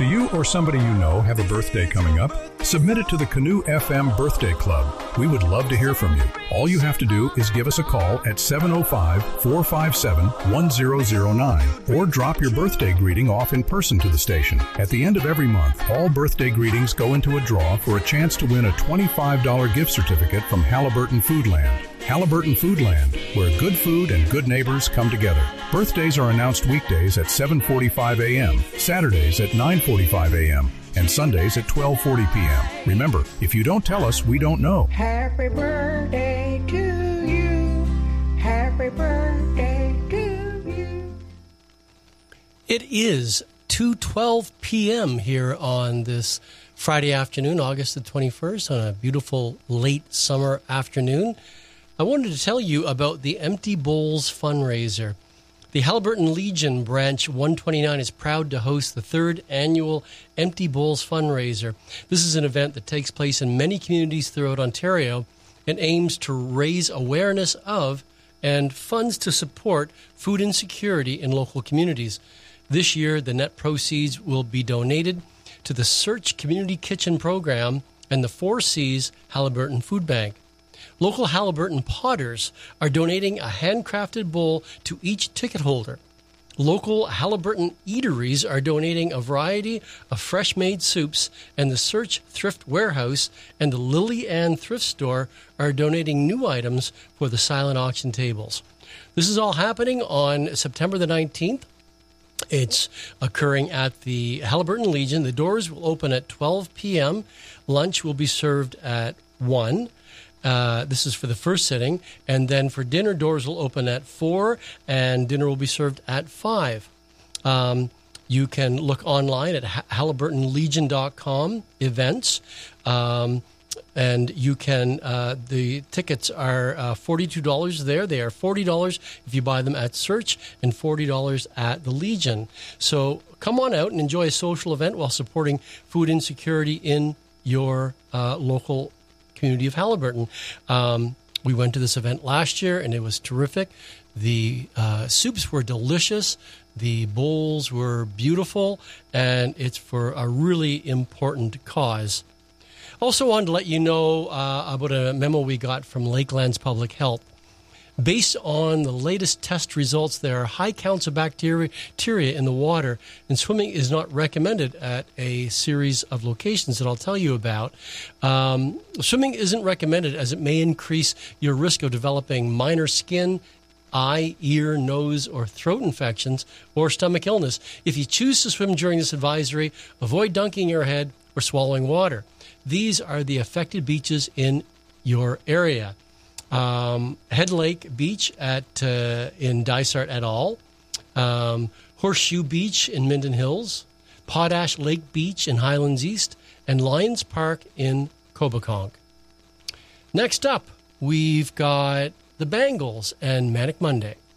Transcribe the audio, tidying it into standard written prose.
Do you or somebody you know have a birthday coming up? Submit it to the Canoe FM Birthday Club. We would love to hear from you. All you have to do is give us a call at 705-457-1009 or drop your birthday greeting off in person to the station. At the end of every month, all birthday greetings go into a draw for a chance to win a $25 gift certificate from Halliburton Foodland. Halliburton Foodland, where good food and good neighbors come together. Birthdays are announced weekdays at 7:45 a.m., Saturdays at 9:45 a.m., and Sundays at 12:40 p.m. Remember, if you don't tell us, we don't know. Happy birthday to you. Happy birthday to you. It is 2:12 p.m. here on this Friday afternoon, August the 21st, on a beautiful late summer afternoon. I wanted to tell you about the Empty Bowls fundraiser. The Halliburton Legion Branch 129 is proud to host the third annual Empty Bowls fundraiser. This is an event that takes place in many communities throughout Ontario and aims to raise awareness of and funds to support food insecurity in local communities. This year, the net proceeds will be donated to the Search Community Kitchen Program and the 4Cs Halliburton Food Bank. Local Halliburton potters are donating a handcrafted bowl to each ticket holder. Local Halliburton eateries are donating a variety of fresh-made soups, and the Search Thrift Warehouse and the Lily Ann Thrift Store are donating new items for the silent auction tables. This is all happening on September the 19th. It's occurring at the Halliburton Legion. The doors will open at 12 p.m. Lunch will be served at 1. This is for the first sitting, and then for dinner, doors will open at 4, and dinner will be served at 5. You can look online at halliburtonlegion.com events, and you can. The tickets are $42 there. They are $40 if you buy them at Search, and $40 at the Legion. So come on out and enjoy a social event while supporting food insecurity in your local community of Halliburton. We went to this event last year, and it was terrific. The soups were delicious. The bowls were beautiful, and it's for a really important cause. Also wanted to let you know about a memo we got from Lakelands Public Health. Based on the latest test results, there are high counts of bacteria in the water, and swimming is not recommended at a series of locations that I'll tell you about. Swimming isn't recommended as it may increase your risk of developing minor skin, eye, ear, nose, or throat infections, or stomach illness. If you choose to swim during this advisory, avoid dunking your head or swallowing water. These are the affected beaches in your area. Head Lake Beach in Dysart et al., Horseshoe Beach in Minden Hills, Potash Lake Beach in Highlands East, and Lions Park in Coboconk. Next up, we've got the Bangles and Manic Monday.